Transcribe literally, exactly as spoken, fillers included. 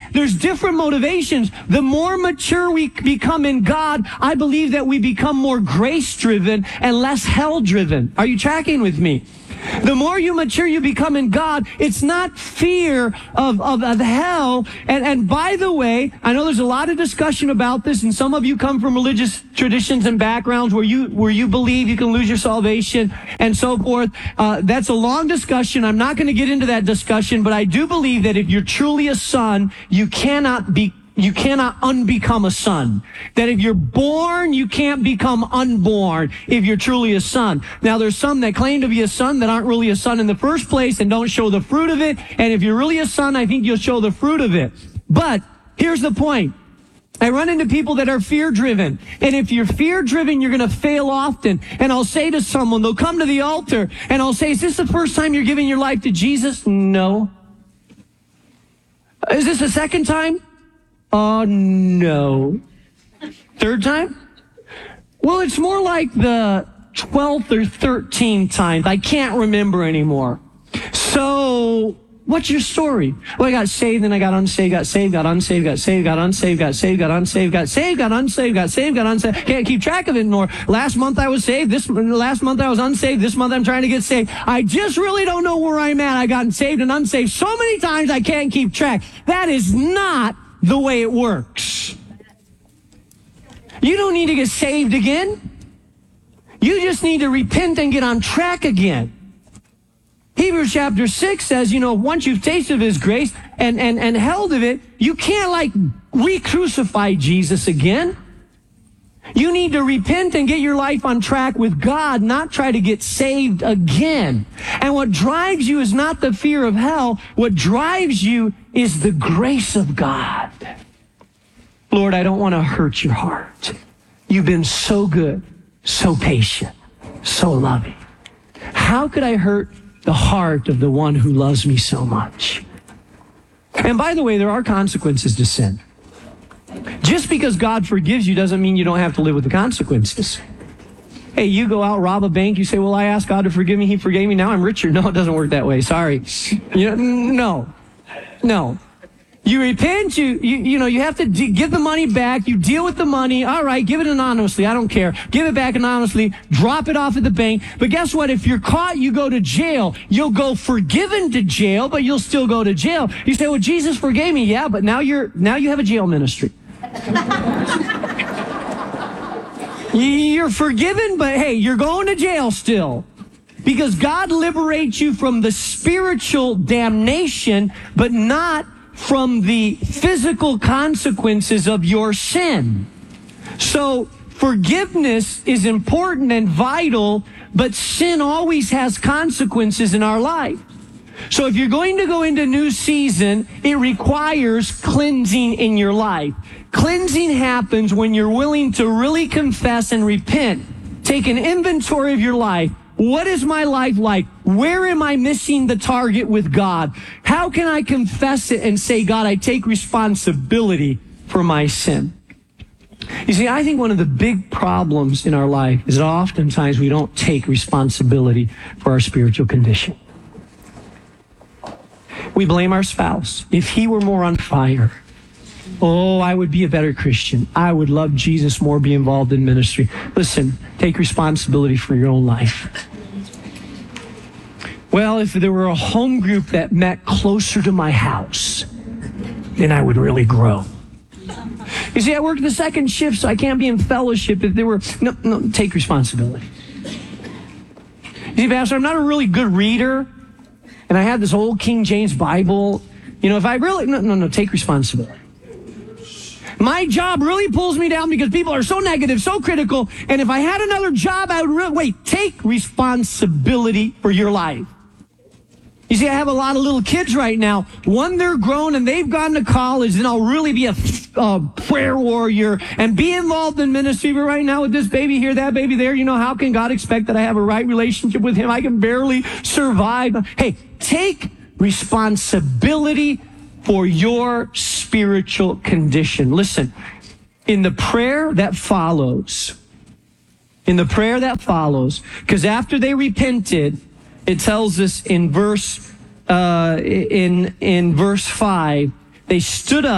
there's different motivations. The more mature we become in God, I believe that we become more grace-driven and less hell-driven. Are you tracking with me? The more you mature, you become in God. It's not fear of, of, of hell. And, and by the way, I know there's a lot of discussion about this, and some of you come from religious traditions and backgrounds where you, where you believe you can lose your salvation and so forth. Uh, that's a long discussion. I'm not going to get into that discussion, but I do believe that if you're truly a son, you cannot be You cannot unbecome a son. That if you're born, you can't become unborn if you're truly a son. Now, there's some that claim to be a son that aren't really a son in the first place and don't show the fruit of it. And if you're really a son, I think you'll show the fruit of it. But here's the point. I run into people that are fear-driven. And if you're fear-driven, you're going to fail often. And I'll say to someone, they'll come to the altar, and I'll say, is this the first time you're giving your life to Jesus? No. Is this the second time? Oh, uh, no. Third time? Well, it's more like the twelfth or thirteenth time. I can't remember anymore. So, what's your story? Well, I got saved, then I got unsaved, got saved, got unsaved, got saved, got unsaved, got saved, got unsaved, got saved, got unsaved, got saved, got unsaved. Can't keep track of it anymore. Last month I was saved. This last month I was unsaved. This month I'm trying to get saved. I just really don't know where I'm at. I got saved and unsaved so many times I can't keep track. That is not the way it works. You don't need to get saved again. You just need to repent and get on track again. Hebrews chapter six says, you know, once you've tasted of his grace and, and, and held of it, you can't like re-crucify Jesus again. You need to repent and get your life on track with God, not try to get saved again. And what drives you is not the fear of hell. What drives you is the grace of God. Lord, I don't want to hurt your heart. You've been so good, so patient, so loving. How could I hurt the heart of the one who loves me so much? And by the way, there are consequences to sin. Just because God forgives you doesn't mean you don't have to live with the consequences. Hey, you go out, rob a bank, you say, well, I asked God to forgive me, he forgave me, now I'm richer. No, it doesn't work that way, sorry. You know, no, no. You repent, you, you, you know, you have to de- give the money back, you deal with the money, all right, give it anonymously, I don't care. Give it back anonymously, drop it off at the bank. But guess what? If you're caught, you go to jail. You'll go forgiven to jail, but you'll still go to jail. You say, well, Jesus forgave me. Yeah, but now you're, now you have a jail ministry. You're forgiven, but hey, you're going to jail still. Because God liberates you from the spiritual damnation, but not from the physical consequences of your sin. So forgiveness is important and vital, but sin always has consequences in our life. So if you're going to go into a new season, it requires cleansing in your life. Cleansing happens when you're willing to really confess and repent. Take an inventory of your life. What is my life like? Where am I missing the target with God? How can I confess it and say, God, I take responsibility for my sin? You see, I think one of the big problems in our life is that oftentimes we don't take responsibility for our spiritual condition. We blame our spouse. If he were more on fire, oh, I would be a better Christian. I would love Jesus more, be involved in ministry. Listen, take responsibility for your own life. Well, if there were a home group that met closer to my house, then I would really grow. You see, I work the second shift, so I can't be in fellowship if there were... No, no, take responsibility. You see, Pastor, I'm not a really good reader, and I have this old King James Bible. You know, if I really... No, no, no, take responsibility. My job really pulls me down because people are so negative, so critical, and if I had another job, I would really... Wait, take responsibility for your life. You see, I have a lot of little kids right now. One, they're grown and they've gone to college, then I'll really be a uh, prayer warrior and be involved in ministry. But right now with this baby here, that baby there, you know, how can God expect that I have a right relationship with him? I can barely survive. Hey, take responsibility for your spiritual condition. Listen, in the prayer that follows, in the prayer that follows, because after they repented, it tells us in verse uh, in in verse five, they stood up.